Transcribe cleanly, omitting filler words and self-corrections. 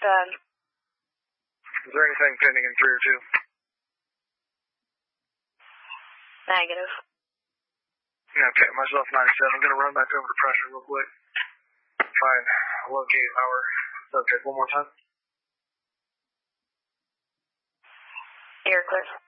said. Is there anything pending in 3 or 2? Negative. Okay, myself 97. I'm going to run back over to pressure real quick. Fine. Locate our subject one more time. You're clear.